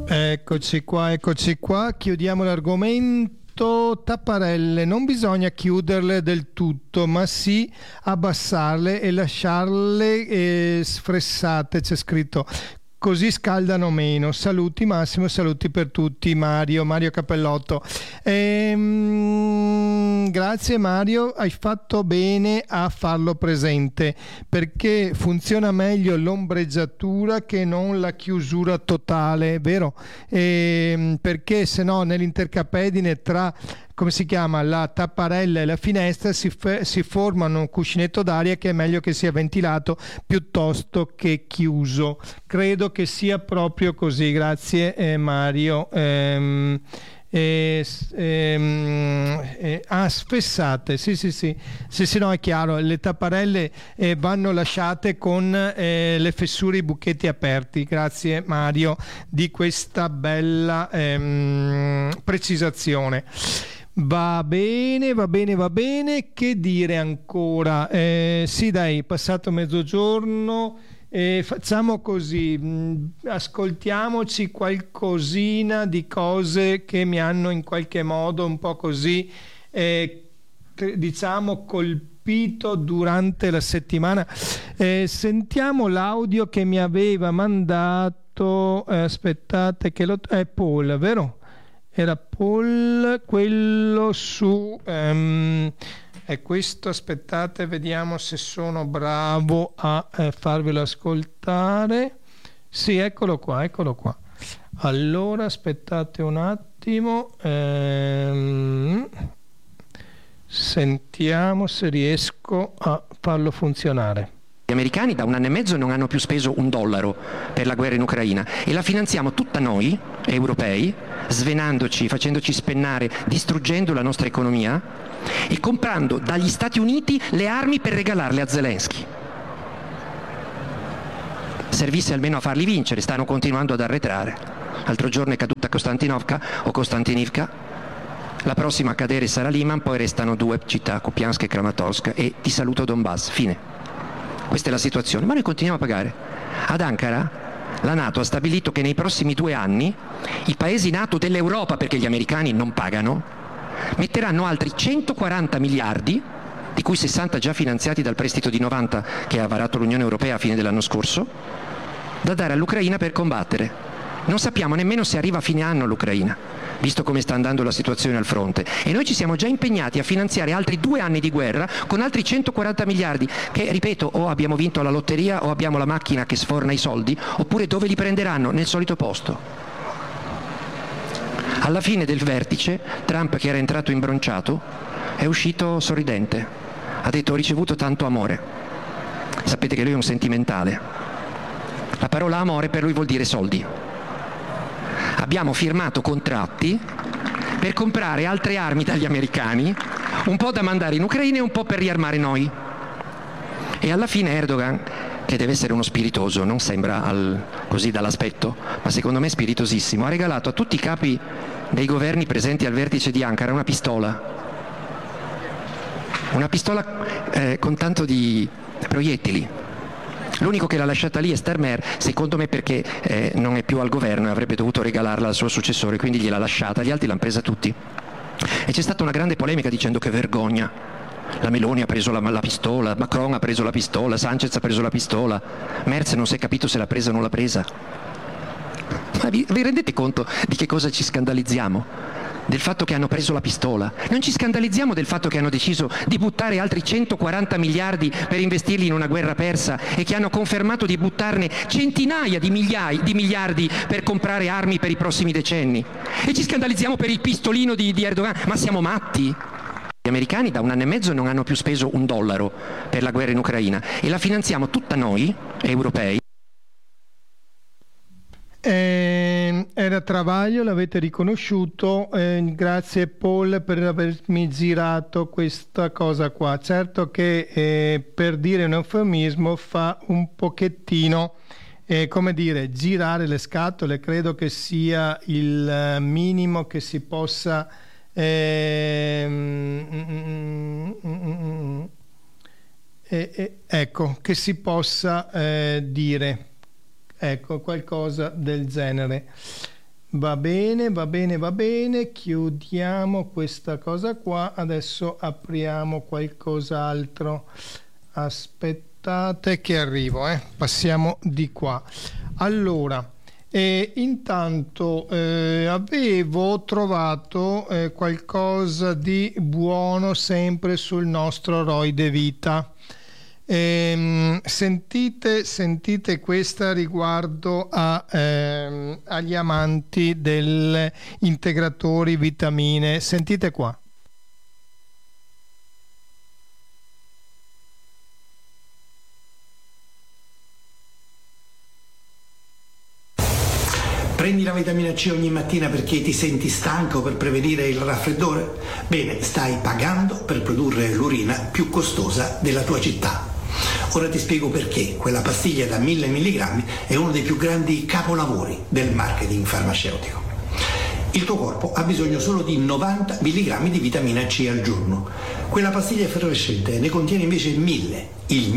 Eccoci qua, chiudiamo l'argomento. Tapparelle non bisogna chiuderle del tutto, ma sì abbassarle e lasciarle sfressate, c'è scritto, così scaldano meno. Saluti Massimo, saluti per tutti. Mario Cappellotto. Grazie Mario, hai fatto bene a farlo presente, perché funziona meglio l'ombreggiatura che non la chiusura totale, vero? Perché se no nell'intercapedine tra, come si chiama, la tapparella e la finestra si formano un cuscinetto d'aria che è meglio che sia ventilato piuttosto che chiuso. Credo che sia proprio così. Grazie Mario. Spessate, sì, no, è chiaro, le tapparelle vanno lasciate con le fessure, i buchetti aperti. Grazie Mario di questa bella precisazione. Va bene, che dire ancora? Sì dai, passato mezzogiorno. Facciamo così, ascoltiamoci qualcosina di cose che mi hanno in qualche modo un po' così, diciamo, colpito durante la settimana. Sentiamo l'audio che mi aveva mandato, aspettate che è Paul, vero? Era Paul, quello su... è questo, aspettate, vediamo se sono bravo a farvelo ascoltare. Sì, eccolo qua. Allora, aspettate un attimo. Sentiamo se riesco a farlo funzionare. Gli americani da 1 anno e mezzo non hanno più speso $1 per la guerra in Ucraina e la finanziamo tutta noi, europei, svenandoci, facendoci spennare, distruggendo la nostra economia e comprando dagli Stati Uniti le armi per regalarle a Zelensky. Servisse almeno a farli vincere, stanno continuando ad arretrare. L'altro giorno è caduta Kostantinivka, la prossima a cadere sarà Liman, poi restano 2 città, Kupiansk e Kramatorsk, e ti saluto Donbass, fine. Questa è la situazione, ma noi continuiamo a pagare. Ad Ankara la NATO ha stabilito che nei prossimi 2 anni i paesi NATO dell'Europa, perché gli americani non pagano, metteranno altri 140 miliardi, di cui 60 già finanziati dal prestito di 90 che ha varato l'Unione Europea a fine dell'anno scorso, da dare all'Ucraina per combattere. Non sappiamo nemmeno se arriva a fine anno l'Ucraina, visto come sta andando la situazione al fronte, e noi ci siamo già impegnati a finanziare altri 2 anni di guerra con altri 140 miliardi che, ripeto, o abbiamo vinto la lotteria o abbiamo la macchina che sforna i soldi, oppure dove li prenderanno? Nel solito posto. Alla fine del vertice, Trump, che era entrato imbronciato, è uscito sorridente, ha detto: ho ricevuto tanto amore. Sapete che lui è un sentimentale, la parola amore per lui vuol dire soldi. Abbiamo firmato contratti per comprare altre armi dagli americani, un po' da mandare in Ucraina e un po' per riarmare noi. E alla fine Erdogan, che deve essere uno spiritoso, non sembra così dall'aspetto, ma secondo me è spiritosissimo, ha regalato a tutti i capi dei governi presenti al vertice di Ankara una pistola con tanto di proiettili. L'unico che l'ha lasciata lì è Stermer, secondo me perché non è più al governo e avrebbe dovuto regalarla al suo successore, quindi gliel'ha lasciata, gli altri l'hanno presa tutti. E c'è stata una grande polemica dicendo che vergogna. La Meloni ha preso la pistola, Macron ha preso la pistola, Sanchez ha preso la pistola, Merz non si è capito se l'ha presa o non l'ha presa. Ma vi rendete conto di che cosa ci scandalizziamo? Del fatto che hanno preso la pistola. Non ci scandalizziamo del fatto che hanno deciso di buttare altri 140 miliardi per investirli in una guerra persa e che hanno confermato di buttarne centinaia di miliardi per comprare armi per i prossimi decenni. E ci scandalizziamo per il pistolino di Erdogan. Ma siamo matti? Gli americani da 1 anno e mezzo non hanno più speso $1 per la guerra in Ucraina e la finanziamo tutta noi, europei. Era Travaglio, l'avete riconosciuto, grazie Paul per avermi girato questa cosa qua. Certo che per dire un eufemismo fa un pochettino, come dire, girare le scatole. Credo che sia il minimo che si possa ecco, che si possa dire. Ecco, qualcosa del genere. Va bene, va bene, va bene, chiudiamo questa cosa qua, adesso apriamo qualcos'altro. Aspettate che arrivo, passiamo di qua. Allora, intanto avevo trovato qualcosa di buono sempre sul nostro Roy de Vita. Sentite questa riguardo agli amanti degli integratori vitamine. Sentite qua. Prendi la vitamina C ogni mattina perché ti senti stanco per prevenire il raffreddore? Bene, stai pagando per produrre l'urina più costosa della tua città. Ora ti spiego perché quella pastiglia da 1000 mg è uno dei più grandi capolavori del marketing farmaceutico. Il tuo corpo ha bisogno solo di 90 mg di vitamina C al giorno. Quella pastiglia effervescente ne contiene invece 1000, il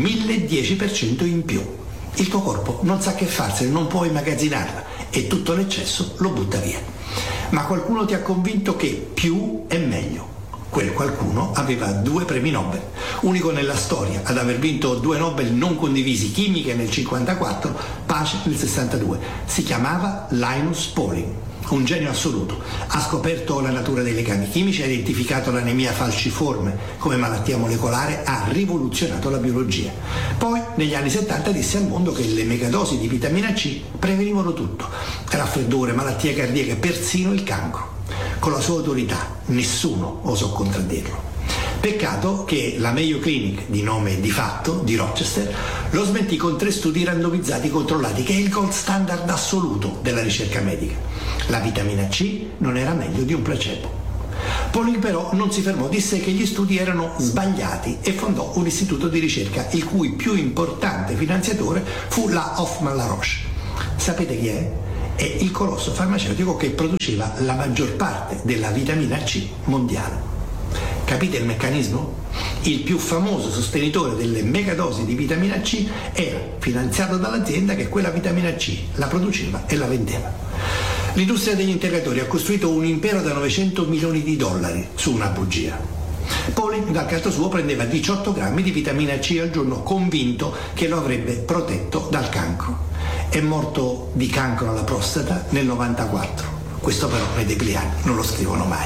1010% in più. Il tuo corpo non sa che farsene, non può immagazzinarla e tutto l'eccesso lo butta via. Ma qualcuno ti ha convinto che più è meglio. Quel qualcuno aveva 2 premi Nobel, unico nella storia ad aver vinto 2 Nobel non condivisi, chimica nel 1954, pace nel 1962. Si chiamava Linus Pauling, un genio assoluto. Ha scoperto la natura dei legami chimici, ha identificato l'anemia falciforme come malattia molecolare, ha rivoluzionato la biologia. Poi negli anni 70 disse al mondo che le megadosi di vitamina C prevenivano tutto: raffreddore, malattie cardiache, persino il cancro. Con la sua autorità nessuno osò contraddirlo. Peccato che la Mayo Clinic, di nome di fatto, di Rochester, lo smentì con 3 studi randomizzati controllati, che è il gold standard assoluto della ricerca medica. La vitamina C non era meglio di un placebo. Pauling però non si fermò, disse che gli studi erano sbagliati e fondò un istituto di ricerca il cui più importante finanziatore fu la Hoffmann-La Roche. Sapete chi è? È il colosso farmaceutico che produceva la maggior parte della vitamina C mondiale. Capite il meccanismo? Il più famoso sostenitore delle megadosi di vitamina C era finanziato dall'azienda che quella vitamina C la produceva e la vendeva. L'industria degli integratori ha costruito un impero da 900 milioni di dollari su una bugia. Pauling dal canto suo prendeva 18 grammi di vitamina C al giorno, convinto che lo avrebbe protetto dal cancro. È morto di cancro alla prostata nel 94. Questo però nei decliani non lo scrivono mai.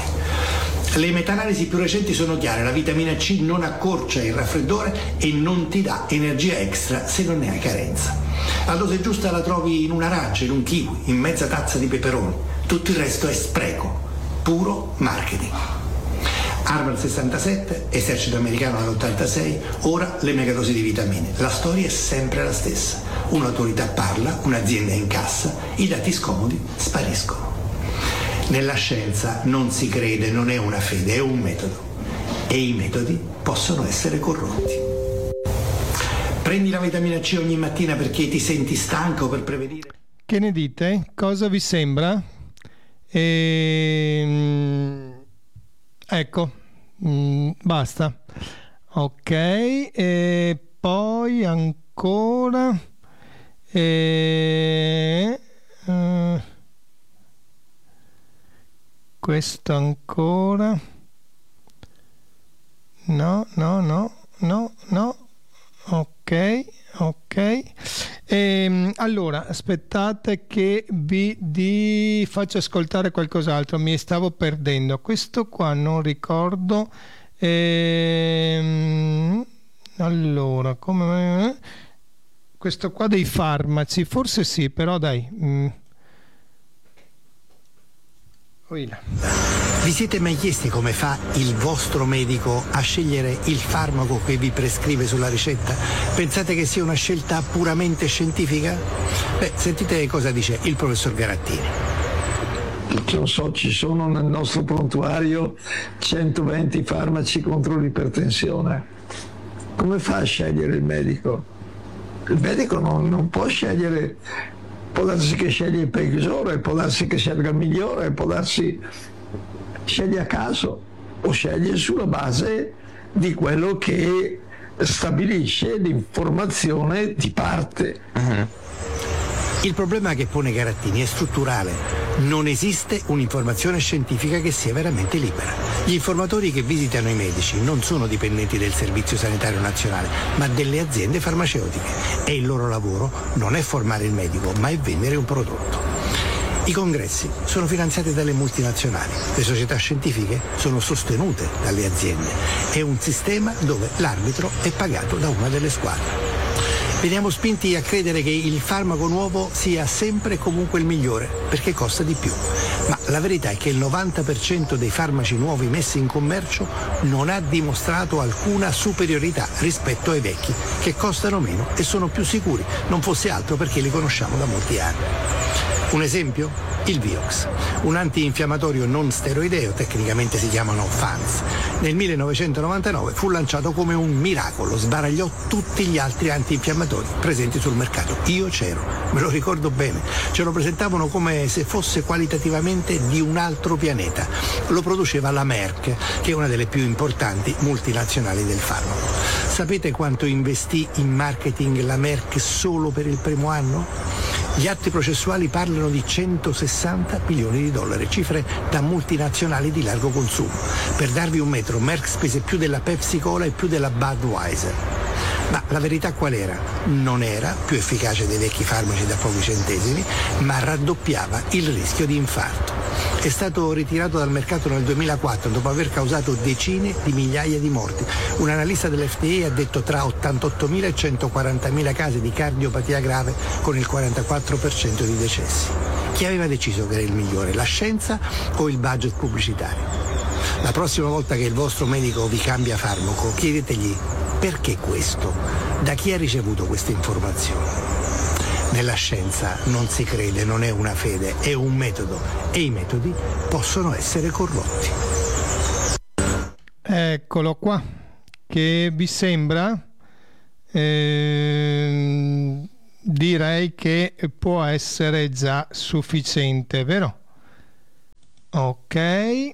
Le meta-analisi più recenti sono chiare: la vitamina C non accorcia il raffreddore e non ti dà energia extra se non ne hai carenza. La dose giusta la trovi in un'arancia, in un kiwi, in mezza tazza di peperoni. Tutto il resto è spreco, puro marketing. Arma al 67, esercito americano nell'86, ora le megadosi di vitamine. La storia è sempre la stessa. Un'autorità parla, un'azienda incassa, i dati scomodi spariscono. Nella scienza non si crede, non è una fede, è un metodo. E i metodi possono essere corrotti. Prendi la vitamina C ogni mattina perché ti senti stanco per prevenire. Che ne dite? Cosa vi sembra? Ecco, basta. Ok, e poi ancora. Questo ancora. No. Ok. Allora, aspettate che vi faccio ascoltare qualcos'altro, mi stavo perdendo. Questo qua non ricordo. Allora, come questo qua dei farmaci, forse sì, però dai. Vi siete mai chiesti come fa il vostro medico a scegliere il farmaco che vi prescrive sulla ricetta? Pensate che sia una scelta puramente scientifica? Sentite cosa dice il professor Garattini. Non so, ci sono nel nostro prontuario 120 farmaci contro l'ipertensione. Come fa a scegliere il medico? Il medico non può scegliere. Può darsi che sceglie il peggiore, può darsi che scelga il migliore, può darsi sceglie a caso o sceglie sulla base di quello che stabilisce l'informazione di parte. Il problema che pone Garattini è strutturale. Non esiste un'informazione scientifica che sia veramente libera. Gli informatori che visitano i medici non sono dipendenti del Servizio Sanitario Nazionale, ma delle aziende farmaceutiche, e il loro lavoro non è formare il medico, ma è vendere un prodotto. I congressi sono finanziati dalle multinazionali, le società scientifiche sono sostenute dalle aziende. È un sistema dove l'arbitro è pagato da una delle squadre. Veniamo spinti a credere che il farmaco nuovo sia sempre e comunque il migliore, perché costa di più. Ma la verità è che il 90% dei farmaci nuovi messi in commercio non ha dimostrato alcuna superiorità rispetto ai vecchi, che costano meno e sono più sicuri, non fosse altro perché li conosciamo da molti anni. Un esempio? Il Vioxx, un antinfiammatorio non steroideo, tecnicamente si chiamano FANS. Nel 1999 fu lanciato come un miracolo, sbaragliò tutti gli altri antinfiammatori presenti sul mercato. Io c'ero, me lo ricordo bene, ce lo presentavano come se fosse qualitativamente di un altro pianeta. Lo produceva la Merck, che è una delle più importanti multinazionali del farmaco. Sapete quanto investì in marketing la Merck solo per il primo anno? Gli atti processuali parlano di 160 milioni di dollari, cifre da multinazionali di largo consumo. Per darvi un metro, Merck spese più della Pepsi Cola e più della Budweiser. Ma la verità qual era? Non era più efficace dei vecchi farmaci da pochi centesimi, ma raddoppiava il rischio di infarto. È stato ritirato dal mercato nel 2004 dopo aver causato decine di migliaia di morti. Un analista dell'FDA ha detto tra 88.000 e 140.000 casi di cardiopatia grave con il 44% di decessi. Chi aveva deciso che era il migliore, la scienza o il budget pubblicitario? La prossima volta che il vostro medico vi cambia farmaco, chiedetegli perché questo? Da chi ha ricevuto queste informazioni? Nella scienza non si crede, non è una fede, è un metodo e i metodi possono essere corrotti. Eccolo qua. Che vi sembra? Direi che può essere già sufficiente, vero? Ok.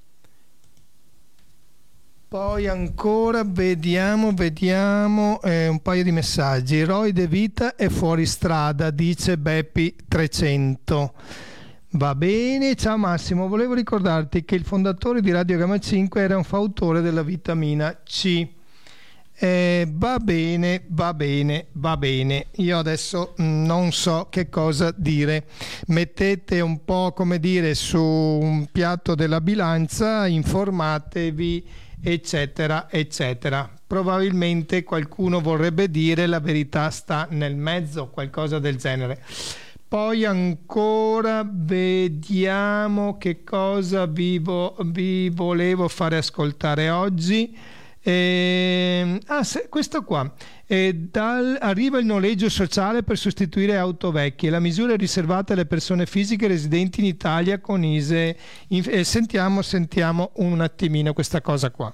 Poi ancora vediamo un paio di messaggi. Roy De Vita è fuori strada, dice Beppi 300. Va bene, ciao Massimo, volevo ricordarti che il fondatore di Radio Gamma 5 era un fautore della vitamina C. Va bene. Io adesso non so che cosa dire. Mettete un po', come dire, su un piatto della bilancia, informatevi, eccetera eccetera. Probabilmente qualcuno vorrebbe dire la verità sta nel mezzo, qualcosa del genere. Poi ancora vediamo che cosa vi volevo fare ascoltare oggi. Questo qua. Arriva il noleggio sociale per sostituire auto vecchie. La misura è riservata alle persone fisiche residenti in Italia con ISEE. Sentiamo un attimino questa cosa qua.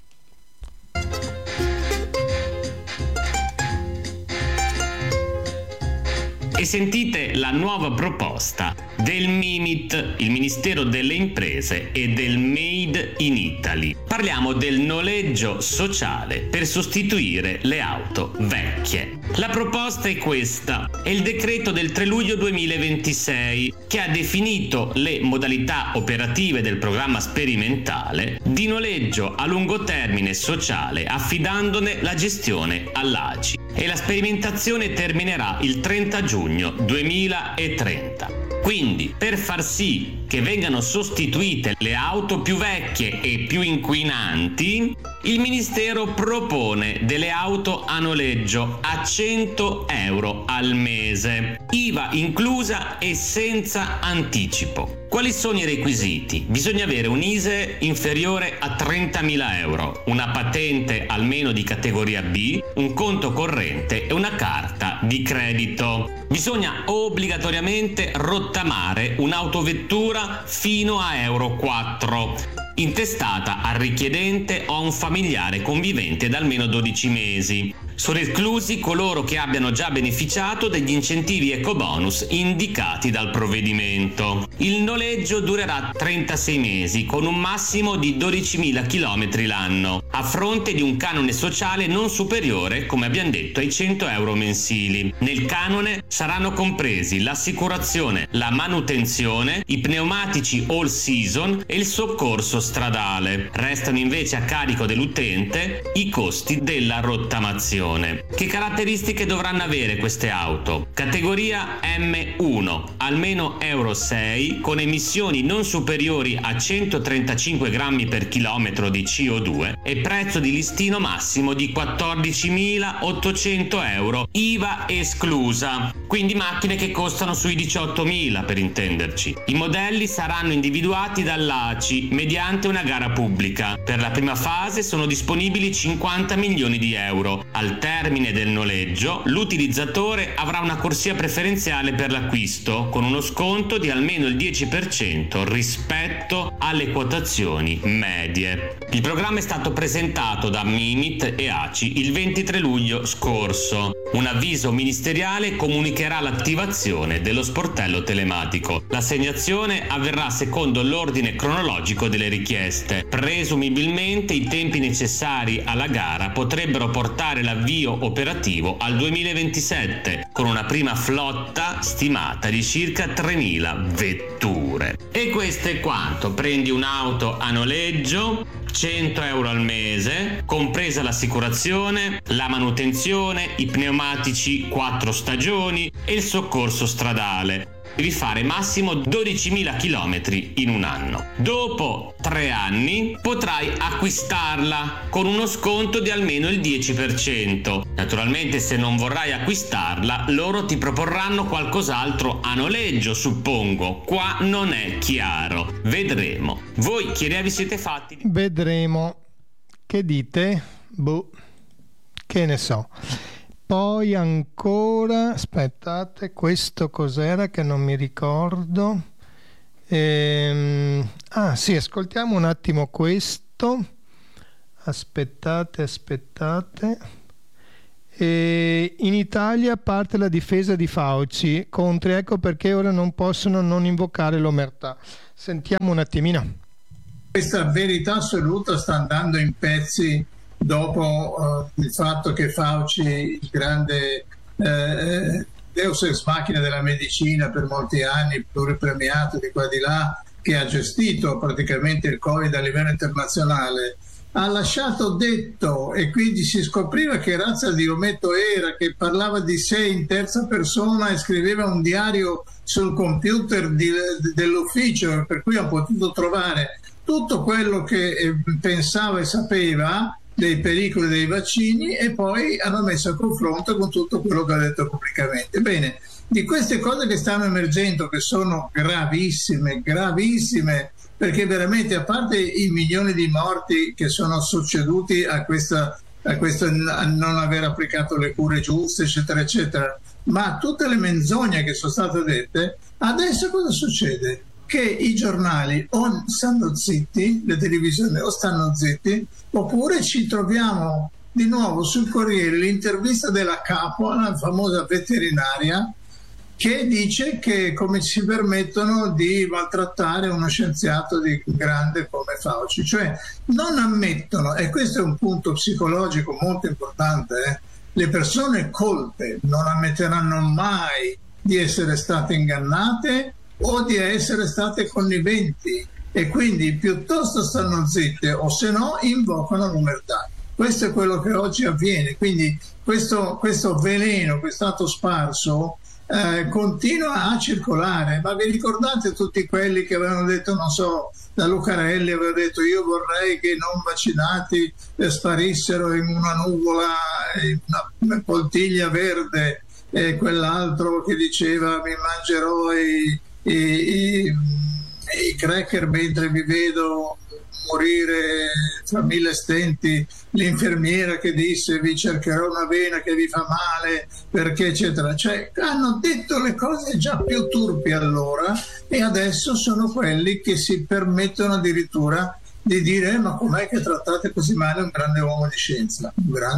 E sentite la nuova proposta del MIMIT, il Ministero delle Imprese, e del Made in Italy. Parliamo del noleggio sociale per sostituire le auto vecchie. La proposta è questa: è il decreto del 3 luglio 2026 che ha definito le modalità operative del programma sperimentale di noleggio a lungo termine sociale, affidandone la gestione all'ACI. E la sperimentazione terminerà il 30 giugno 2030. Quindi, per far sì che vengano sostituite le auto più vecchie e più inquinanti, il Ministero propone delle auto a noleggio a 100 euro al mese, IVA inclusa e senza anticipo. Quali sono i requisiti? Bisogna avere un ISEE inferiore a 30.000 euro, una patente almeno di categoria B, un conto corrente e una carta di credito. Bisogna obbligatoriamente rottamare un'autovettura fino a Euro 4, intestata al richiedente o a un familiare convivente da almeno 12 mesi. Sono esclusi coloro che abbiano già beneficiato degli incentivi ecobonus indicati dal provvedimento. Il noleggio durerà 36 mesi con un massimo di 12.000 km l'anno, a fronte di un canone sociale non superiore, come abbiamo detto, ai 100 euro mensili. Nel canone saranno compresi l'assicurazione, la manutenzione, i pneumatici all season e il soccorso stradale. Restano invece a carico dell'utente i costi della rottamazione. Che caratteristiche dovranno avere queste auto? Categoria M1, almeno Euro 6, con emissioni non superiori a 135 grammi per chilometro di CO2 e prezzo di listino massimo di 14.800 euro, IVA esclusa, quindi macchine che costano sui 18.000 per intenderci. I modelli saranno individuati dall'ACI mediante una gara pubblica. Per la prima fase sono disponibili 50 milioni di euro. Al termine del noleggio, l'utilizzatore avrà una corsia preferenziale per l'acquisto con uno sconto di almeno il 10% rispetto alle quotazioni medie. Il programma è stato presentato da Mimit e ACI il 23 luglio scorso. Un avviso ministeriale comunicherà l'attivazione dello sportello telematico. L'assegnazione avverrà secondo l'ordine cronologico delle richieste. Presumibilmente i tempi necessari alla gara potrebbero portare l'avvio operativo al 2027, con una prima flotta stimata di circa 3.000 vetture. E questo è quanto. Prendi un'auto a noleggio, 100 euro al mese, compresa l'assicurazione, la manutenzione, i pneumatici 4 stagioni e il soccorso stradale. Devi fare massimo 12.000 km in un anno. Dopo 3 anni potrai acquistarla con uno sconto di almeno il 10%. Naturalmente, se non vorrai acquistarla, loro ti proporranno qualcos'altro a noleggio, suppongo. Qua non è chiaro. Vedremo. Voi che idea vi siete fatti? Vedremo. Che dite? Boh, che ne so. Poi ancora, aspettate, questo cos'era che non mi ricordo? Sì, ascoltiamo un attimo questo. Aspettate. In Italia parte la difesa di Fauci contro, ecco perché ora non possono non invocare l'omertà. Sentiamo un attimino. Questa verità assoluta sta andando in pezzi dopo il fatto che Fauci, il grande deus ex machina della medicina per molti anni, pluripremiato di qua di là, che ha gestito praticamente il Covid a livello internazionale, ha lasciato detto, e quindi si scopriva che razza di ometto era, che parlava di sé in terza persona e scriveva un diario sul computer dell'ufficio, per cui ha potuto trovare tutto quello che pensava e sapeva dei pericoli dei vaccini, e poi hanno messo a confronto con tutto quello che ha detto pubblicamente. Bene, di queste cose che stanno emergendo, che sono gravissime, perché veramente, a parte i milioni di morti che sono succeduti a questo non aver applicato le cure giuste, eccetera, eccetera, ma tutte le menzogne che sono state dette, adesso cosa succede? Che i giornali o stanno zitti, le televisioni o stanno zitti, oppure ci troviamo di nuovo sul Corriere l'intervista della capo, la famosa veterinaria, che dice che come si permettono di maltrattare uno scienziato di grande come Fauci. Cioè non ammettono, e questo è un punto psicologico molto importante, le persone colte non ammetteranno mai di essere state ingannate o di essere state conniventi, e quindi piuttosto stanno zitte, o se no invocano l'omertà. Questo è quello che oggi avviene. Quindi questo veleno che è stato sparso continua a circolare. Ma vi ricordate tutti quelli che avevano detto, non so, da Lucarelli aveva detto: io vorrei che i non vaccinati sparissero in una nuvola, in una poltiglia verde, e quell'altro che diceva: mi mangerò i cracker mentre vi vedo morire tra 1000 stenti, l'infermiera che disse: vi cercherò una vena che vi fa male perché eccetera. Cioè hanno detto le cose già più turpi allora, e adesso sono quelli che si permettono addirittura di dire ma com'è che trattate così male un grande uomo di scienza,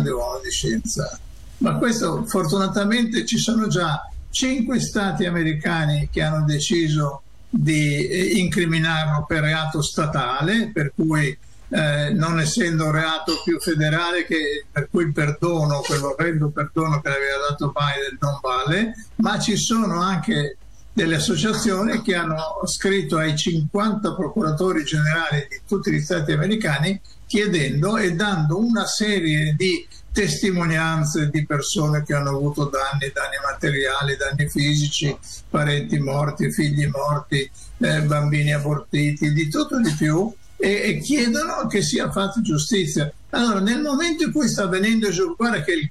ma questo fortunatamente ci sono già 5 stati americani che hanno deciso di incriminarlo per reato statale, per cui non essendo reato più federale, per cui il perdono, quell'orrendo perdono che aveva dato Biden non vale, ma ci sono anche delle associazioni che hanno scritto ai 50 procuratori generali di tutti gli stati americani chiedendo e dando una serie di testimonianze di persone che hanno avuto danni materiali, danni fisici, parenti morti, figli morti, bambini abortiti, di tutto e di più, e chiedono che sia fatta giustizia. Allora, nel momento in cui sta avvenendo, guarda che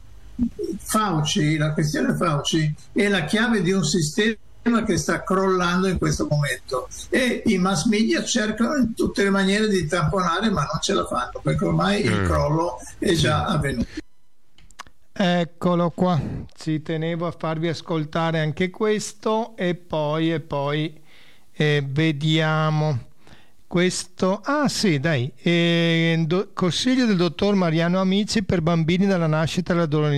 Fauci, la questione Fauci è la chiave di un sistema che sta crollando in questo momento, e i mass media cercano in tutte le maniere di tamponare, ma non ce la fanno, perché ormai il crollo è già avvenuto. Eccolo qua, ci tenevo a farvi ascoltare anche questo e poi vediamo questo. Sì, dai, consiglio del dottor Mariano Amici per bambini dalla nascita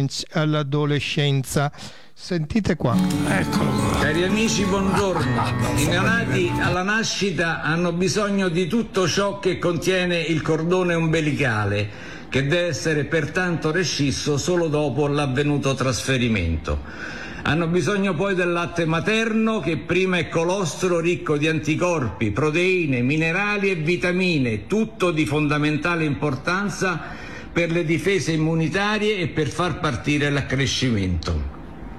all'adolescenza. Sentite qua. Eccolo qua. Cari amici, buongiorno. I neonati alla nascita hanno bisogno di tutto ciò che contiene il cordone ombelicale, che deve essere pertanto rescisso solo dopo l'avvenuto trasferimento. Hanno bisogno poi del latte materno, che prima è colostro ricco di anticorpi, proteine, minerali e vitamine, tutto di fondamentale importanza per le difese immunitarie e per far partire l'accrescimento.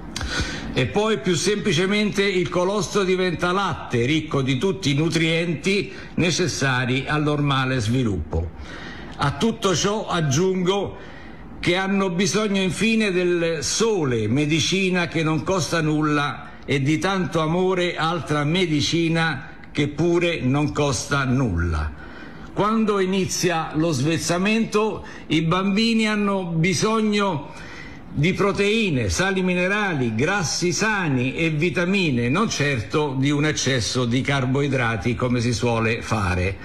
E poi più semplicemente il colostro diventa latte, ricco di tutti i nutrienti necessari al normale sviluppo. A tutto ciò aggiungo che hanno bisogno infine del sole, medicina che non costa nulla, e di tanto amore, altra medicina che pure non costa nulla. Quando inizia lo svezzamento, i bambini hanno bisogno di proteine, sali minerali, grassi sani e vitamine, non certo di un eccesso di carboidrati come si suole fare.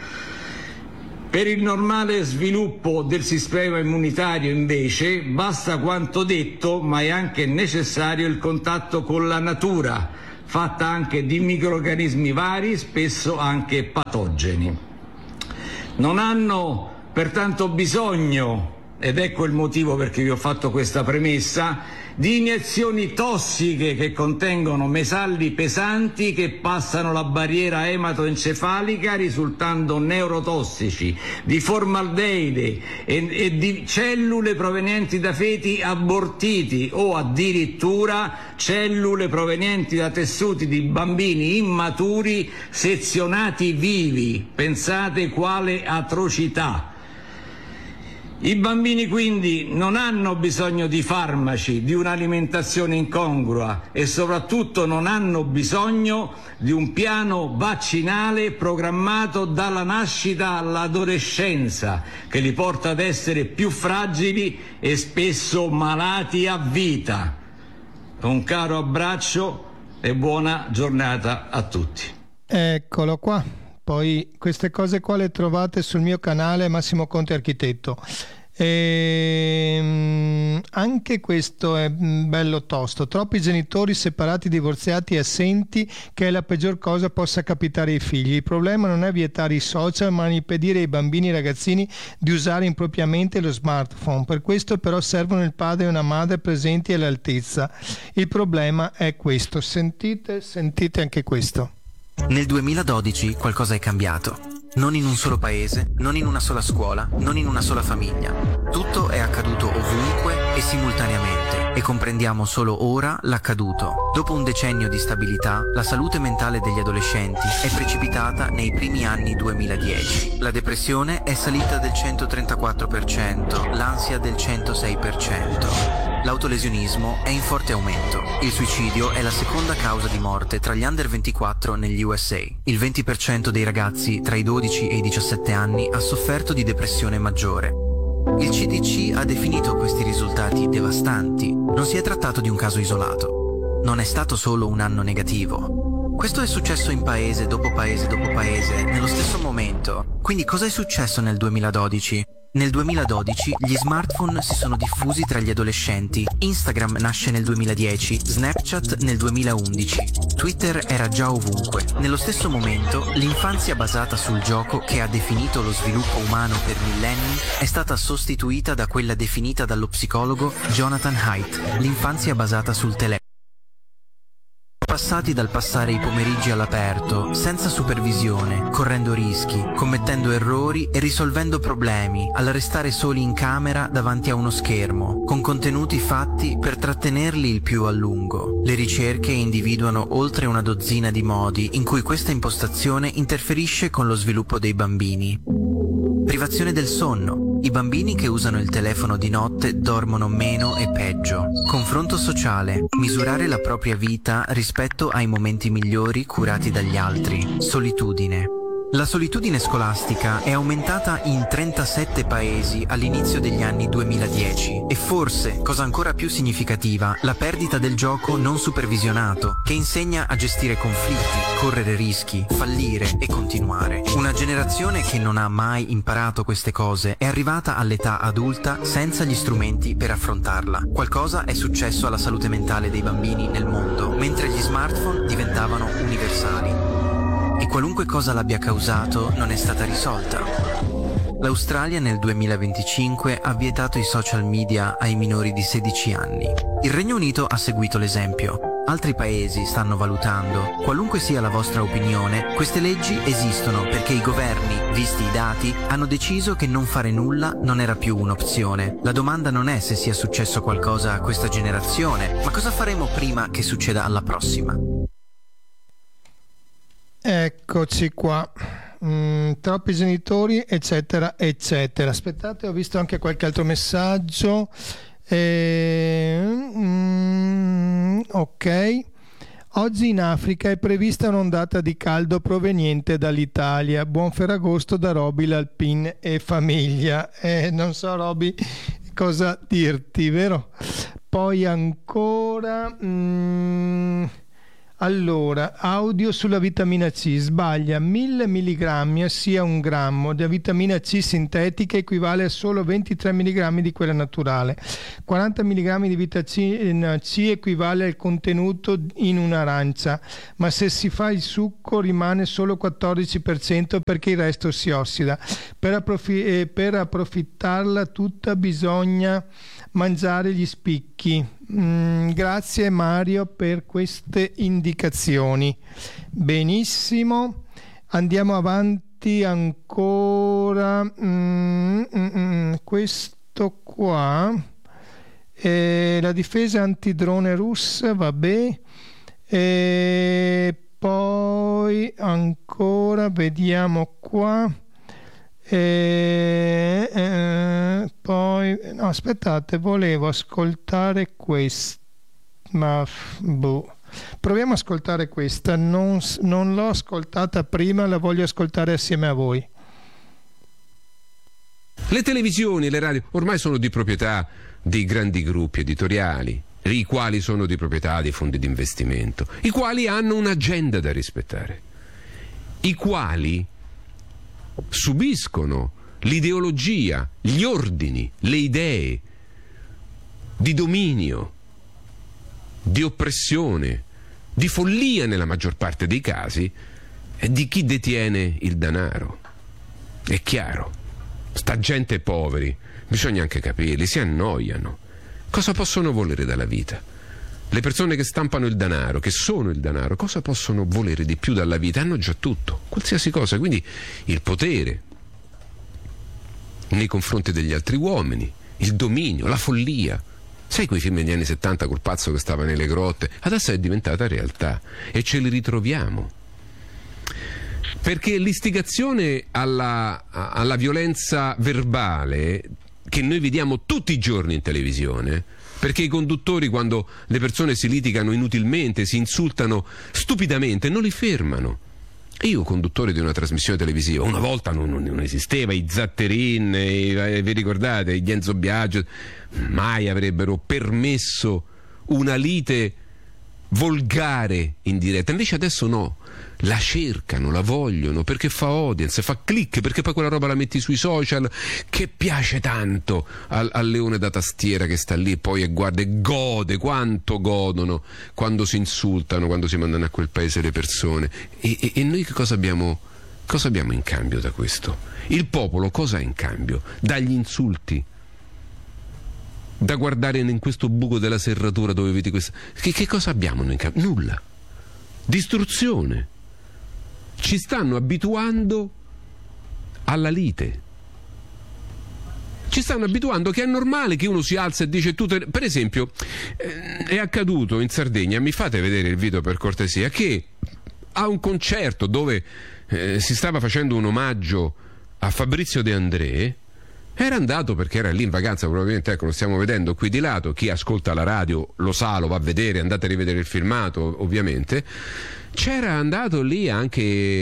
Per il normale sviluppo del sistema immunitario invece basta quanto detto, ma è anche necessario il contatto con la natura, fatta anche di microrganismi vari, spesso anche patogeni. Non hanno pertanto bisogno, ed ecco il motivo perché vi ho fatto questa premessa, di iniezioni tossiche che contengono metalli pesanti che passano la barriera ematoencefalica risultando neurotossici, di formaldeide e di cellule provenienti da feti abortiti o addirittura cellule provenienti da tessuti di bambini immaturi sezionati vivi. Pensate quale atrocità! I bambini quindi non hanno bisogno di farmaci, di un'alimentazione incongrua e soprattutto non hanno bisogno di un piano vaccinale programmato dalla nascita all'adolescenza, che li porta ad essere più fragili e spesso malati a vita. Un caro abbraccio e buona giornata a tutti. Eccolo qua. Poi queste cose qua le trovate sul mio canale Massimo Conte Architetto. Anche questo è bello tosto. Troppi genitori separati, divorziati e assenti, che è la peggior cosa possa capitare ai figli. Il problema non è vietare i social, ma impedire ai bambini e ragazzini di usare impropriamente lo smartphone. Per questo però servono il padre e una madre presenti all'altezza. Il problema è questo. Sentite anche questo. Nel 2012 qualcosa è cambiato. Non in un solo paese, non in una sola scuola, non in una sola famiglia. Tutto è accaduto ovunque e simultaneamente e comprendiamo solo ora l'accaduto. Dopo un decennio di stabilità, la salute mentale degli adolescenti è precipitata nei primi anni 2010. La depressione è salita del 134%, l'ansia del 106%. L'autolesionismo è in forte aumento. Il suicidio è la seconda causa di morte tra gli under 24 negli USA. Il 20% dei ragazzi tra i 12 e i 17 anni ha sofferto di depressione maggiore. Il CDC ha definito questi risultati devastanti. Non si è trattato di un caso isolato. Non è stato solo un anno negativo. Questo è successo in paese dopo paese dopo paese, nello stesso momento. Quindi cosa è successo nel 2012? Nel 2012 gli smartphone si sono diffusi tra gli adolescenti, Instagram nasce nel 2010, Snapchat nel 2011, Twitter era già ovunque. Nello stesso momento l'infanzia basata sul gioco, che ha definito lo sviluppo umano per millenni, è stata sostituita da quella definita dallo psicologo Jonathan Haidt, l'infanzia basata sul telefono. Passati dal passare i pomeriggi all'aperto, senza supervisione, correndo rischi, commettendo errori e risolvendo problemi, al restare soli in camera davanti a uno schermo, con contenuti fatti per trattenerli il più a lungo. Le ricerche individuano oltre una dozzina di modi in cui questa impostazione interferisce con lo sviluppo dei bambini. Privazione del sonno. I bambini che usano il telefono di notte dormono meno e peggio. Confronto sociale. Misurare la propria vita rispetto ai momenti migliori curati dagli altri. Solitudine. La solitudine scolastica è aumentata in 37 paesi all'inizio degli anni 2010 e forse, cosa ancora più significativa, la perdita del gioco non supervisionato, che insegna a gestire conflitti, correre rischi, fallire e continuare. Una generazione che non ha mai imparato queste cose è arrivata all'età adulta senza gli strumenti per affrontarla. Qualcosa è successo alla salute mentale dei bambini nel mondo, mentre gli smartphone diventavano universali. E qualunque cosa l'abbia causato non è stata risolta. L'Australia nel 2025 ha vietato i social media ai minori di 16 anni. Il Regno Unito ha seguito l'esempio. Altri paesi stanno valutando. Qualunque sia la vostra opinione, queste leggi esistono perché i governi, visti i dati, hanno deciso che non fare nulla non era più un'opzione. La domanda non è se sia successo qualcosa a questa generazione, ma cosa faremo prima che succeda alla prossima. Eccoci qua. Troppi genitori, eccetera, eccetera. Aspettate, ho visto anche qualche altro messaggio. Ok. Oggi in Africa è prevista un'ondata di caldo proveniente dall'Italia. Buon Ferragosto da Roby, l'Alpin e famiglia. Non so, Roby, cosa dirti, vero? Poi ancora... Allora, audio sulla vitamina C. Sbaglia, 1000 mg sia 1 grammo di vitamina C sintetica equivale a solo 23 mg di quella naturale. 40 mg di vitamina C equivale al contenuto in un'arancia, ma se si fa il succo rimane solo 14% perché il resto si ossida. Per approfittarla tutta bisogna mangiare gli spicchi. Grazie Mario per queste indicazioni. Benissimo, andiamo avanti ancora. Questo qua la difesa antidrone russa, vabbè. Poi ancora vediamo qua. Poi no, aspettate, volevo ascoltare questa, ma proviamo ad ascoltare questa. Non l'ho ascoltata prima, la voglio ascoltare assieme a voi. Le televisioni e le radio ormai sono di proprietà di grandi gruppi editoriali, i quali sono di proprietà dei fondi di investimento, i quali hanno un'agenda da rispettare, i quali subiscono l'ideologia, gli ordini, le idee di dominio, di oppressione, di follia nella maggior parte dei casi, di chi detiene il denaro. È chiaro, sta gente poveri, bisogna anche capirli, si annoiano. Cosa possono volere dalla vita? Le persone che stampano il denaro, che sono il denaro, cosa possono volere di più dalla vita? Hanno già tutto, qualsiasi cosa. Quindi il potere nei confronti degli altri uomini, il dominio, la follia. Sai quei film degli anni 70 col pazzo che stava nelle grotte? Adesso è diventata realtà e ce li ritroviamo. Perché l'istigazione alla violenza verbale che noi vediamo tutti i giorni in televisione, perché i conduttori, quando le persone si litigano inutilmente, si insultano stupidamente, non li fermano. Io, conduttore di una trasmissione televisiva, una volta non esisteva, i Zatterin, vi ricordate, gli Enzo Biagio, mai avrebbero permesso una lite volgare in diretta. Invece adesso no, la cercano, la vogliono, perché fa audience, fa click, perché poi quella roba la metti sui social, che piace tanto al leone da tastiera che sta lì poi e guarda e gode, quanto godono quando si insultano, quando si mandano a quel paese le persone. E noi che cosa abbiamo in cambio da questo? Il popolo cosa ha in cambio? Dagli insulti, da guardare in questo buco della serratura dove vedi questa... Che cosa abbiamo noi in cambio? Nulla. Distruzione. Ci stanno abituando alla lite. Ci stanno abituando che è normale che uno si alza e dice per esempio, è accaduto in Sardegna, mi fate vedere il video per cortesia, che a un concerto dove si stava facendo un omaggio a Fabrizio De André, era andato, perché era lì in vacanza, probabilmente, ecco, lo stiamo vedendo qui di lato, chi ascolta la radio lo sa, lo va a vedere, andate a rivedere il filmato ovviamente, c'era andato lì anche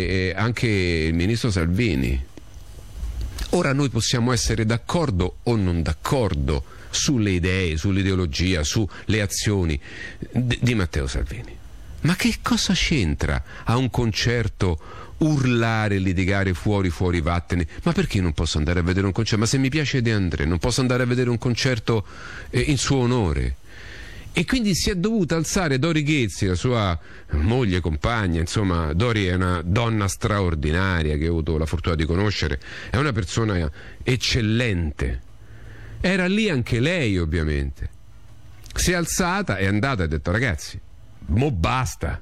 il ministro Salvini. Ora noi possiamo essere d'accordo o non d'accordo sulle idee, sull'ideologia, sulle azioni di Matteo Salvini, ma che cosa c'entra a un concerto urlare, litigare fuori vattene? Ma perché non posso andare a vedere un concerto? Ma se mi piace De André non posso andare a vedere un concerto in suo onore? E quindi si è dovuta alzare Dori Ghezzi, la sua moglie, compagna, insomma. Dori è una donna straordinaria che ho avuto la fortuna di conoscere, è una persona eccellente, era lì anche lei ovviamente, si è alzata, è andata e ha detto: ragazzi, mo basta,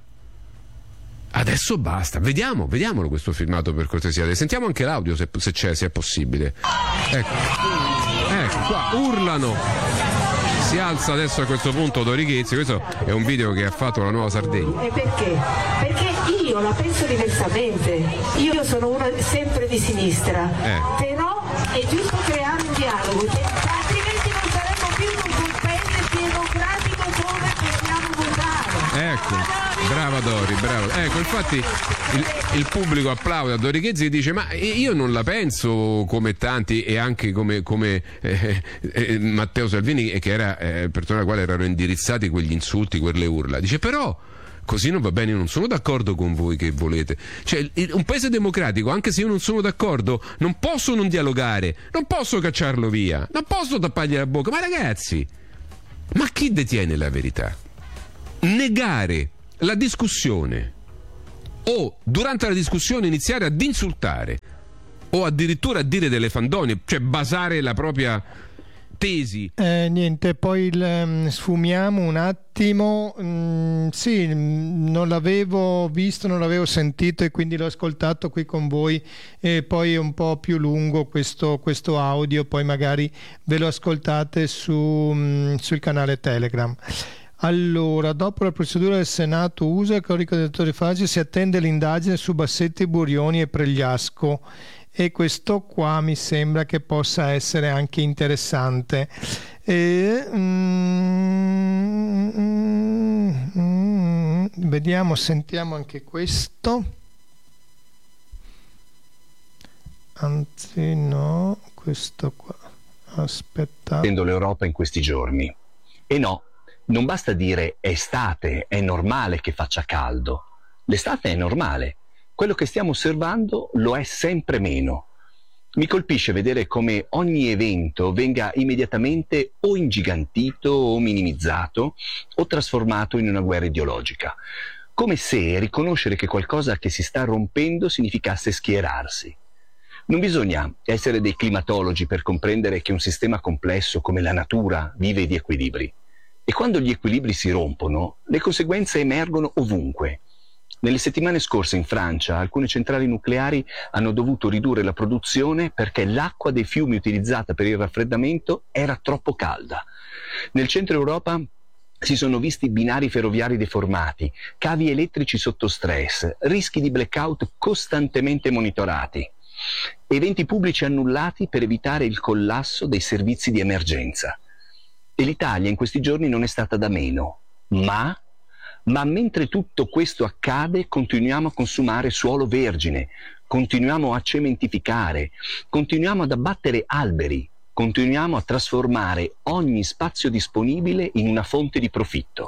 adesso basta. Vediamolo questo filmato per cortesia, sentiamo anche l'audio se è possibile. Ecco qua, urlano. Si alza adesso a questo punto Dori Ghezzi. Questo è un video che ha fatto la Nuova Sardegna. E perché? Perché io la penso diversamente. Io sono una sempre di sinistra, però è giusto creare un dialogo, altrimenti non saremo più un paese democratico dove possiamo votare. Ecco. Brava Dori, brava. Ecco, infatti il pubblico applaude a Dori Ghezzi e dice: ma io non la penso come tanti, e anche come Matteo Salvini, che era persona alla quale erano indirizzati quegli insulti, quelle urla. Dice: però così non va bene, io non sono d'accordo con voi che volete. Cioè, un paese democratico, anche se io non sono d'accordo, non posso non dialogare, non posso cacciarlo via, non posso tappargli la bocca. Ma ragazzi, ma chi detiene la verità? Negare la discussione, o durante la discussione iniziare ad insultare o addirittura a dire delle fandonie, cioè basare la propria tesi. Niente, poi sfumiamo un attimo. Sì, non l'avevo visto, non l'avevo sentito e quindi l'ho ascoltato qui con voi, e poi è un po' più lungo questo audio, poi magari ve lo ascoltate sul canale Telegram. Allora, dopo la procedura del Senato USA, carico del direttore Fasi, si attende l'indagine su Bassetti, Burioni e Pregliasco, e questo qua mi sembra che possa essere anche interessante. Vediamo, sentiamo anche questo. Anzi no, questo qua. Aspettate. Vedendo l'Europa in questi giorni. E no, non basta dire estate, è normale che faccia caldo. L'estate è normale. Quello che stiamo osservando lo è sempre meno. Mi colpisce vedere come ogni evento venga immediatamente o ingigantito o minimizzato o trasformato in una guerra ideologica. Come se riconoscere che qualcosa che si sta rompendo significasse schierarsi. Non bisogna essere dei climatologi per comprendere che un sistema complesso come la natura vive di equilibri. E quando gli equilibri si rompono, le conseguenze emergono ovunque. Nelle settimane scorse in Francia alcune centrali nucleari hanno dovuto ridurre la produzione perché l'acqua dei fiumi utilizzata per il raffreddamento era troppo calda. Nel centro Europa si sono visti binari ferroviari deformati, cavi elettrici sotto stress, rischi di blackout costantemente monitorati, eventi pubblici annullati per evitare il collasso dei servizi di emergenza. E l'Italia in questi giorni non è stata da meno, ma mentre tutto questo accade continuiamo a consumare suolo vergine, continuiamo a cementificare, continuiamo ad abbattere alberi, continuiamo a trasformare ogni spazio disponibile in una fonte di profitto.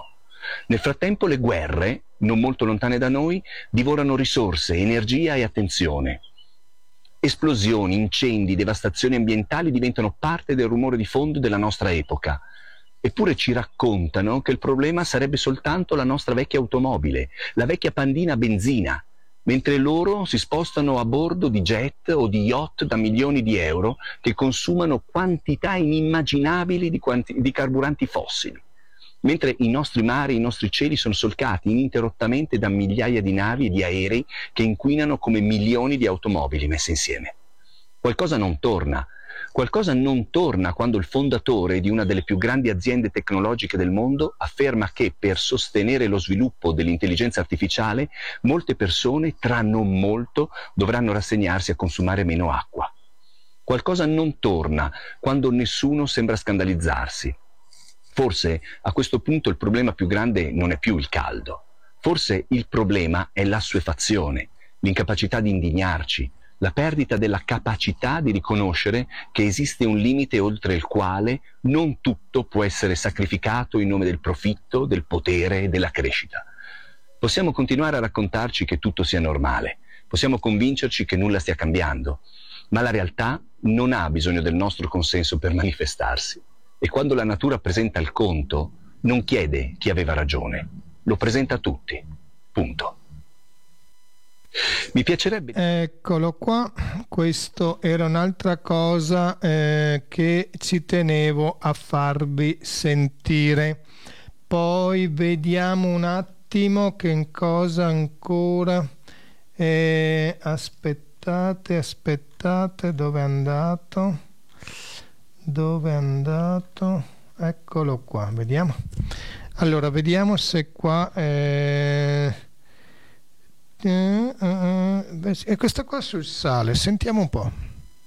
Nel frattempo le guerre, non molto lontane da noi, divorano risorse, energia e attenzione. Esplosioni, incendi, devastazioni ambientali diventano parte del rumore di fondo della nostra epoca. Eppure ci raccontano che il problema sarebbe soltanto la nostra vecchia automobile, la vecchia Pandina a benzina, mentre loro si spostano a bordo di jet o di yacht da milioni di euro che consumano quantità inimmaginabili di carburanti fossili, mentre i nostri mari e i nostri cieli sono solcati ininterrottamente da migliaia di navi e di aerei che inquinano come milioni di automobili messe insieme. Qualcosa non torna. Qualcosa non torna quando il fondatore di una delle più grandi aziende tecnologiche del mondo afferma che per sostenere lo sviluppo dell'intelligenza artificiale molte persone tra non molto dovranno rassegnarsi a consumare meno acqua. Qualcosa non torna quando nessuno sembra scandalizzarsi. Forse a questo punto il problema più grande non è più il caldo. Forse il problema è l'assuefazione, l'incapacità di indignarci, la perdita della capacità di riconoscere che esiste un limite oltre il quale non tutto può essere sacrificato in nome del profitto, del potere e della crescita. Possiamo continuare a raccontarci che tutto sia normale, possiamo convincerci che nulla stia cambiando, ma la realtà non ha bisogno del nostro consenso per manifestarsi. E quando la natura presenta il conto, non chiede chi aveva ragione, lo presenta a tutti. Punto. Mi piacerebbe... Eccolo qua, questo era un'altra cosa che ci tenevo a farvi sentire. Poi vediamo un attimo che cosa ancora... aspettate, dove è andato? Eccolo qua, vediamo. Allora, vediamo se qua... E questo qua sul sale, sentiamo un po'.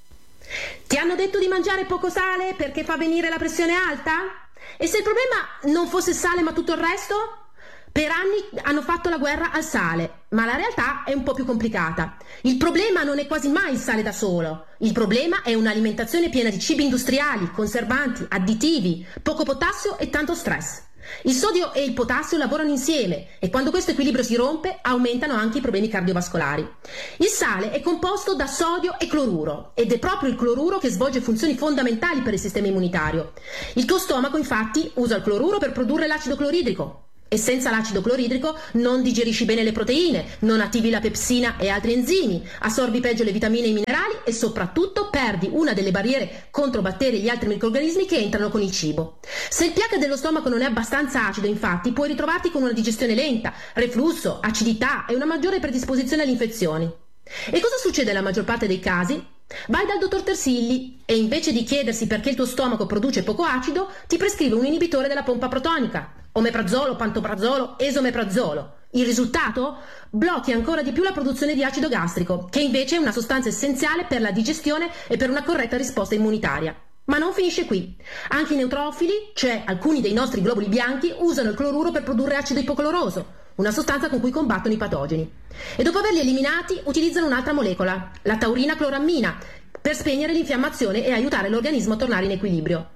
Ti hanno detto di mangiare poco sale perché fa venire la pressione alta? E se il problema non fosse il sale ma tutto il resto? Per anni hanno fatto la guerra al sale, ma la realtà è un po' più complicata. Il problema non è quasi mai il sale da solo. Il problema è un'alimentazione piena di cibi industriali, conservanti, additivi, poco potassio e tanto stress. Il sodio e il potassio lavorano insieme e quando questo equilibrio si rompe aumentano anche i problemi cardiovascolari. Il sale è composto da sodio e cloruro ed è proprio il cloruro che svolge funzioni fondamentali per il sistema immunitario. Il tuo stomaco infatti usa il cloruro per produrre l'acido cloridrico. E senza l'acido cloridrico non digerisci bene le proteine, non attivi la pepsina e altri enzimi, assorbi peggio le vitamine e i minerali e soprattutto perdi una delle barriere contro batteri e gli altri microrganismi che entrano con il cibo. Se il pH dello stomaco non è abbastanza acido, infatti, puoi ritrovarti con una digestione lenta, reflusso, acidità e una maggiore predisposizione alle infezioni. E cosa succede nella maggior parte dei casi? Vai dal dottor Tersilli e invece di chiedersi perché il tuo stomaco produce poco acido, ti prescrive un inibitore della pompa protonica. Omeprazolo, pantoprazolo, esomeprazolo. Il risultato? Blocchi ancora di più la produzione di acido gastrico, che invece è una sostanza essenziale per la digestione e per una corretta risposta immunitaria. Ma non finisce qui. Anche i neutrofili, cioè alcuni dei nostri globuli bianchi, usano il cloruro per produrre acido ipocloroso, una sostanza con cui combattono i patogeni. E dopo averli eliminati, utilizzano un'altra molecola, la taurina clorammina, per spegnere l'infiammazione e aiutare l'organismo a tornare in equilibrio.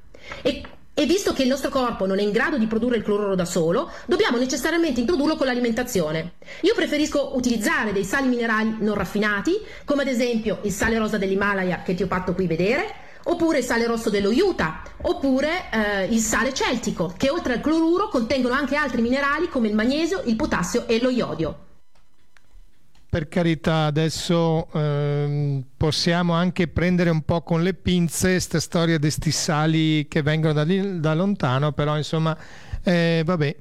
E visto che il nostro corpo non è in grado di produrre il cloruro da solo, dobbiamo necessariamente introdurlo con l'alimentazione. Io preferisco utilizzare dei sali minerali non raffinati, come ad esempio il sale rosa dell'Himalaya che ti ho fatto qui vedere, oppure il sale rosso dello Utah, oppure il sale celtico, che oltre al cloruro contengono anche altri minerali come il magnesio, il potassio e lo iodio. Per carità, adesso possiamo anche prendere un po' con le pinze questa storia di sti sali che vengono da lontano, però insomma, vabbè.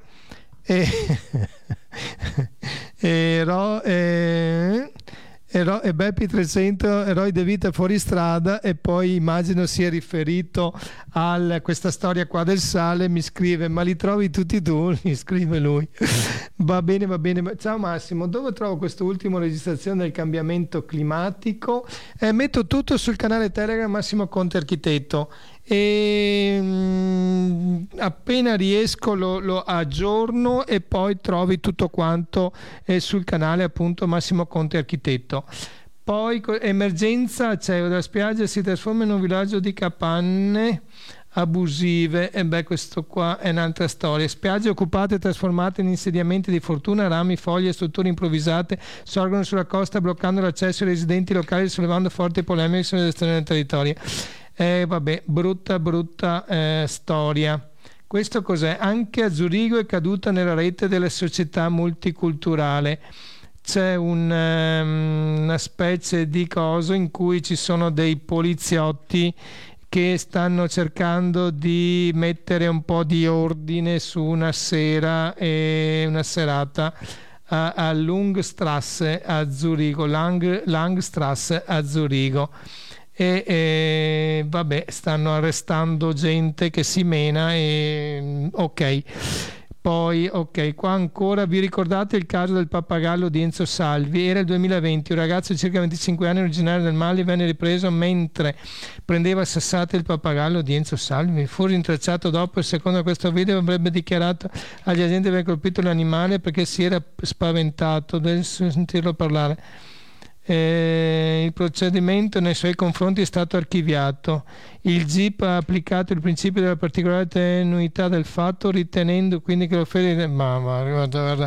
E Beppi 300, eroi di vita fuori strada, e poi immagino sia riferito a questa storia qua del sale. Mi scrive: ma li trovi tutti tu? Mi scrive lui. Va bene. Ciao Massimo, dove trovo questa ultima registrazione del cambiamento climatico? Metto tutto sul canale Telegram Massimo Conte Architetto e appena riesco lo aggiorno, e poi trovi tutto quanto sul canale appunto Massimo Conte Architetto. Poi emergenza, c'è la spiaggia si trasforma in un villaggio di capanne abusive, e beh, questo qua è un'altra storia. Spiagge occupate e trasformate in insediamenti di fortuna, rami, foglie e strutture improvvisate sorgono sulla costa bloccando l'accesso ai residenti locali, sollevando forti polemiche sulla gestione del territorio. Vabbè, brutta storia. Questo cos'è? Anche a Zurigo è caduta nella rete delle società multiculturali. C'è una specie di coso in cui ci sono dei poliziotti che stanno cercando di mettere un po' di ordine su una serata a Langstrasse a Zurigo, Langstrasse a Zurigo. E vabbè, stanno arrestando gente che si mena e ok. Poi, qua ancora, vi ricordate il caso del pappagallo di Enzo Salvi? Era il 2020, un ragazzo di circa 25 anni originario del Mali venne ripreso mentre prendeva sassate il pappagallo di Enzo Salvi. Fu rintracciato dopo e secondo questo video avrebbe dichiarato agli agenti di aver colpito l'animale perché si era spaventato del sentirlo parlare. Il procedimento nei suoi confronti è stato archiviato. Il GIP ha applicato il principio della particolare tenuità del fatto, ritenendo quindi che l'offesa guarda.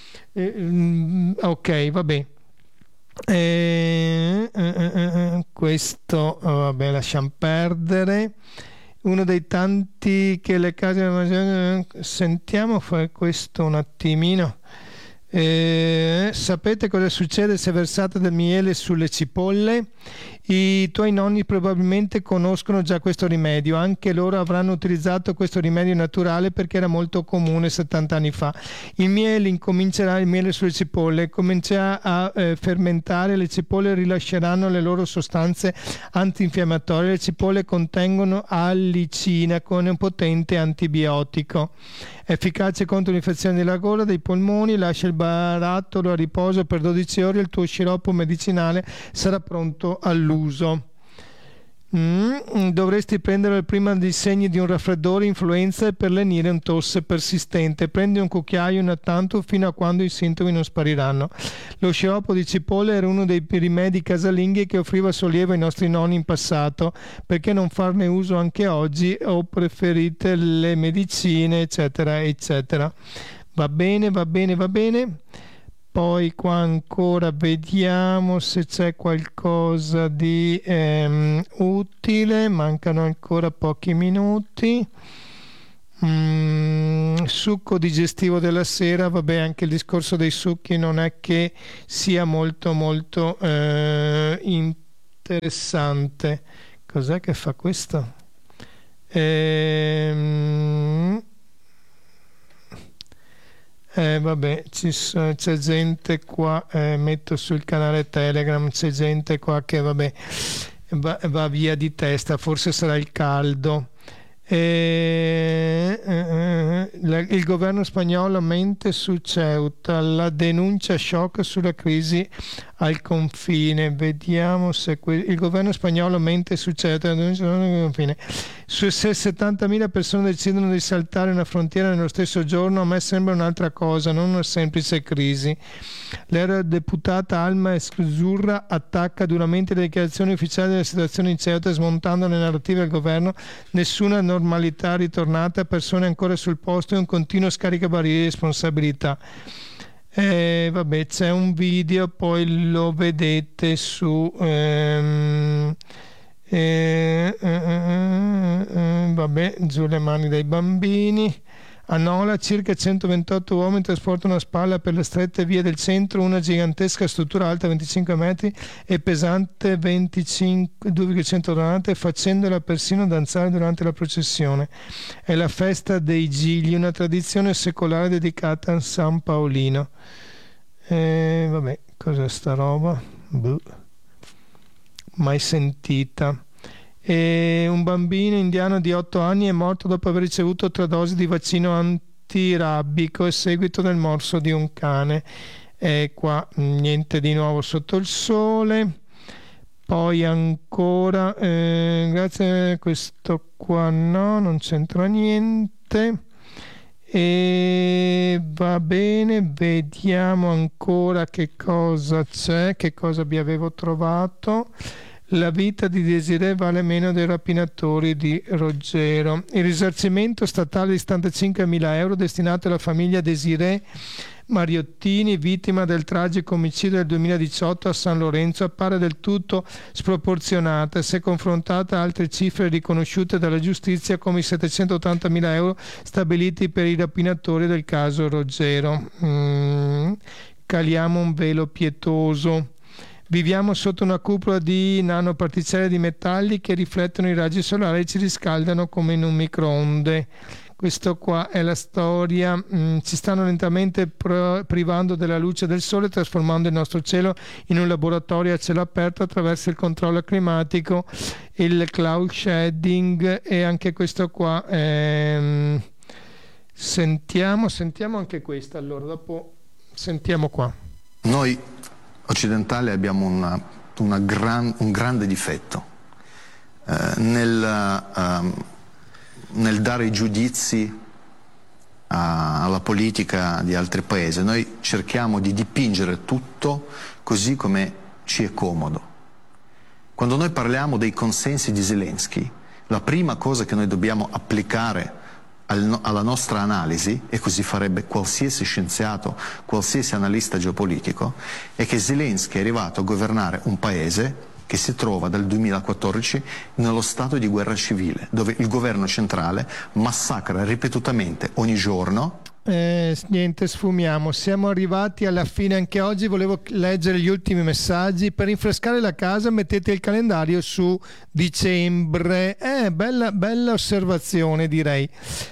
Ok, vabbè. Questo vabbè, lasciamo perdere. Uno dei tanti che le case sentiamo questo un attimino. Sapete cosa succede se versate del miele sulle cipolle? I tuoi nonni probabilmente conoscono già questo rimedio, anche loro avranno utilizzato questo rimedio naturale perché era molto comune 70 anni fa. Il miele sulle cipolle comincerà a fermentare, le cipolle rilasceranno le loro sostanze antinfiammatorie, le cipolle contengono allicina con un potente antibiotico efficace contro l'infezione della gola, dei polmoni. Lascia il barattolo a riposo per 12 ore, il tuo sciroppo medicinale sarà pronto all'uso. Dovresti prenderlo prima dei segni di un raffreddore, influenza e per lenire un tosse persistente. Prendi un cucchiaio una tanto fino a quando i sintomi non spariranno. Lo sciroppo di cipolle era uno dei rimedi casalinghi che offriva sollievo ai nostri nonni in passato. Perché non farne uso anche oggi, o preferite le medicine, eccetera eccetera. Va bene. Poi qua ancora vediamo se c'è qualcosa di utile, mancano ancora pochi minuti. Succo digestivo della sera, vabbè, anche il discorso dei succhi non è che sia molto interessante. Cos'è che fa questo? Vabbè, c'è gente qua, metto sul canale Telegram, c'è gente qua che vabbè va via di testa, forse sarà il caldo. Il governo spagnolo mente su Ceuta, la denuncia shock sulla crisi al confine. Vediamo se il governo spagnolo mente su Ceuta, la denuncia al confine. Se 70.000 persone decidono di saltare una frontiera nello stesso giorno, a me sembra un'altra cosa, non una semplice crisi. L'eurodeputata Alma Zurra attacca duramente le dichiarazioni ufficiali della situazione in Ceuta, smontando le narrative del governo. Nessuna normalità ritornata, persone ancora sul posto e un continuo scaricabarile di responsabilità. Vabbè, c'è un video, poi lo vedete su vabbè, giù le mani dai bambini. A Nola circa 128 uomini trasportano a spalla per le strette vie del centro una gigantesca struttura alta 25 metri e pesante 2,100 tonnellate, facendola persino danzare durante la processione. È la festa dei Gigli, una tradizione secolare dedicata a San Paolino. Vabbè, cos'è sta roba? Mai sentita. Un bambino indiano di 8 anni è morto dopo aver ricevuto 3 dosi di vaccino antirabbico a seguito del morso di un cane. Qua niente di nuovo sotto il sole. Poi ancora grazie a questo qua no, non c'entra niente. E va bene, vediamo ancora che cosa c'è, che cosa vi avevo trovato. La vita di Desirée vale meno dei rapinatori di Roggero. Il risarcimento statale di 75.000 euro destinato alla famiglia Desirée Mariottini, vittima del tragico omicidio del 2018 a San Lorenzo, appare del tutto sproporzionata se confrontata a altre cifre riconosciute dalla giustizia come i 780.000 euro stabiliti per i rapinatori del caso Roggero. Caliamo un velo pietoso. Viviamo sotto una cupola di nanoparticelle di metalli che riflettono i raggi solari e ci riscaldano come in un microonde. Questo qua è la storia. Ci stanno lentamente privando della luce del sole, trasformando il nostro cielo in un laboratorio a cielo aperto attraverso il controllo climatico, il cloud shading, e anche questo qua. Sentiamo anche questa. Allora, dopo sentiamo qua. Noi occidentali abbiamo un grande difetto nel dare i giudizi alla politica di altri paesi. Noi cerchiamo di dipingere tutto così come ci è comodo. Quando noi parliamo dei consensi di Zelensky, la prima cosa che noi dobbiamo applicare alla nostra analisi, e così farebbe qualsiasi scienziato, qualsiasi analista geopolitico, è che Zelensky è arrivato a governare un paese che si trova dal 2014 nello stato di guerra civile, dove il governo centrale massacra ripetutamente ogni giorno. Niente, sfumiamo, siamo arrivati alla fine anche oggi. Volevo leggere gli ultimi messaggi. Per rinfrescare la casa mettete il calendario su dicembre. Bella osservazione, direi.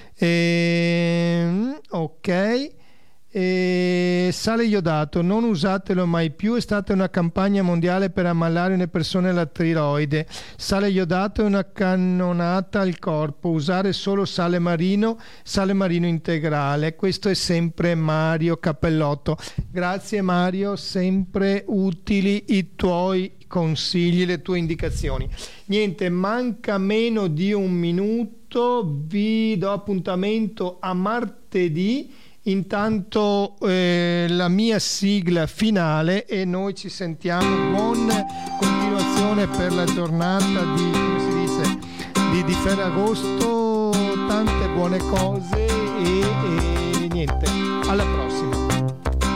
Ok. Sale iodato, non usatelo mai più, è stata una campagna mondiale per ammalare le persone alla tiroide. Sale iodato è una cannonata al corpo, usare solo sale marino integrale. Questo è sempre Mario Cappellotto. Grazie Mario, sempre utili i tuoi consigli, le tue indicazioni. Niente, manca meno di un minuto, vi do appuntamento a martedì. Intanto la mia sigla finale e noi ci sentiamo. Buona continuazione per la giornata di, come si dice, di Ferragosto, tante buone cose e niente, alla prossima.